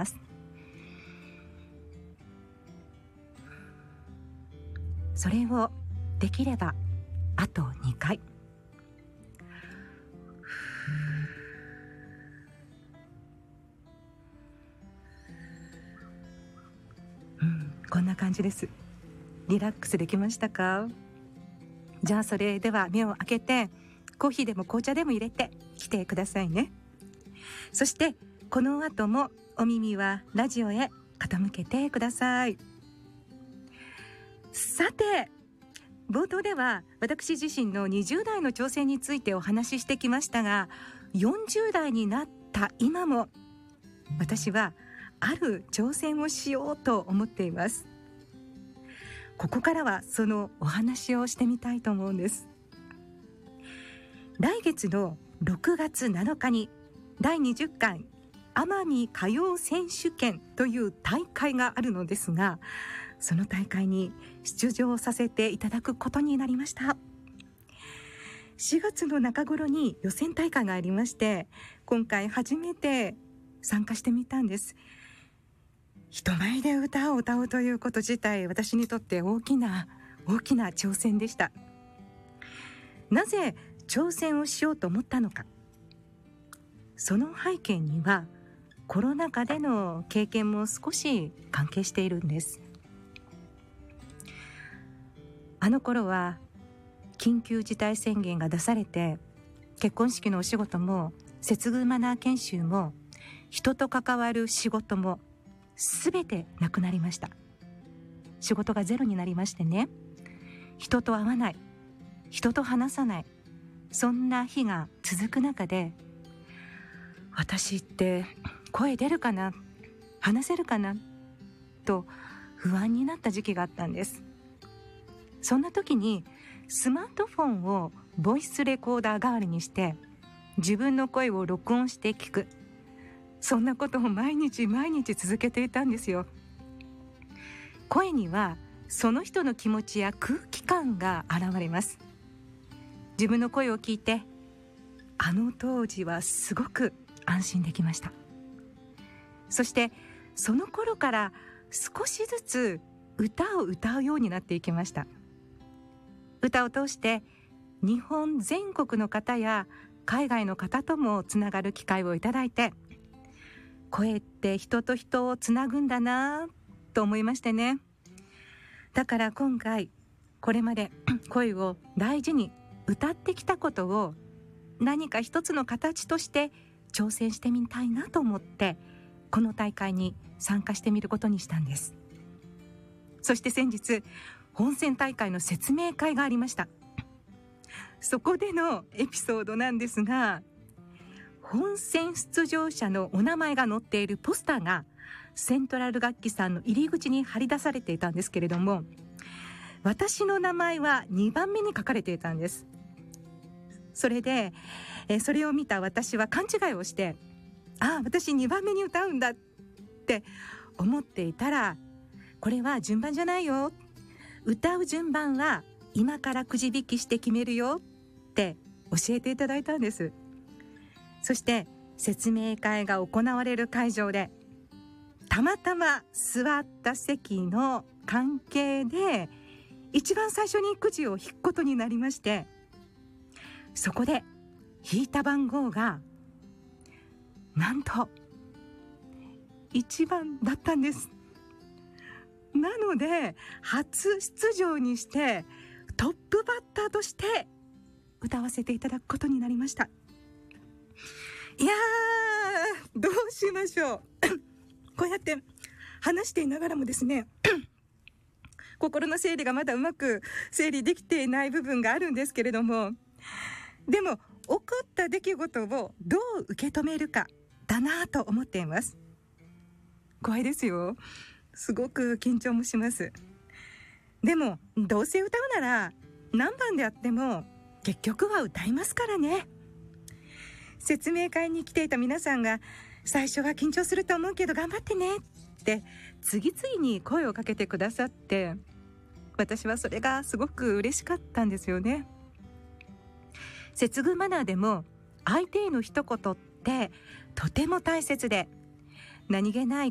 ます。それをできればあと2回。こんな感じです。リラックスできましたか？じゃあそれでは目を開けてコーヒーでも紅茶でも入れてきてくださいね。そしてこの後もお耳はラジオへ傾けてください。さて、冒頭では私自身の20代の挑戦についてお話ししてきましたが、40代になった今も私はある挑戦をしようと思っています。ここからはそのお話をしてみたいと思うんです。来月の6月7日に第20回奄美歌謡選手権という大会があるのですが、その大会に出場させていただくことになりました。4月の中頃に予選大会がありまして、今回初めて参加してみたんです。人前で歌を歌うということ自体、私にとって大きな挑戦でした。なぜ挑戦をしようと思ったのか。その背景にはコロナ禍での経験も少し関係しているんです。あの頃は緊急事態宣言が出されて、結婚式のお仕事も接遇マナー研修も人と関わる仕事もすべてなくなりました。仕事がゼロになりましてね、人と会わない、人と話さない、そんな日が続く中で、私って声出るかな、話せるかなと不安になった時期があったんです。そんな時にスマートフォンをボイスレコーダー代わりにして自分の声を録音して聞く、そんなことを毎日続けていたんですよ。声にはその人の気持ちや空気感が現れます。自分の声を聞いて、あの当時はすごく安心できました。そしてその頃から少しずつ歌を歌うようになっていきました。歌を通して日本全国の方や海外の方ともつながる機会をいただいて、声って人と人をつなぐんだなと思いましてね。だから今回これまで声を大事に歌ってきたことを何か一つの形として挑戦してみたいなと思って、この大会に参加してみることにしたんです。そして先日本選大会の説明会がありました。そこでのエピソードなんですが、本選出場者のお名前が載っているポスターがセントラル楽器さんの入り口に貼り出されていたんですけれども、私の名前は2番目に書かれていたんです。それで、それを見た私は勘違いをして、私2番目に歌うんだって思っていたら、これは順番じゃないよ、歌う順番は今からくじ引きして決めるよって教えていただいたんです。そして説明会が行われる会場で、たまたま座った席の関係で一番最初にくじを引くことになりまして、そこで引いた番号がなんと1番だったんです。なので初出場にしてトップバッターとして歌わせていただくことになりました。いやー、どうしましょうこうやって話していながらもですね心の整理がまだうまく整理できていない部分があるんですけれども、でも起こった出来事をどう受け止めるかだなと思っています。怖いですよ。すごく緊張もします。でもどうせ歌うなら何番であっても結局は歌いますからね。説明会に来ていた皆さんが最初は緊張すると思うけど頑張ってねって次々に声をかけてくださって、私はそれがすごく嬉しかったんですよね。接遇マナーでも相手への一言ってとても大切で、何気ない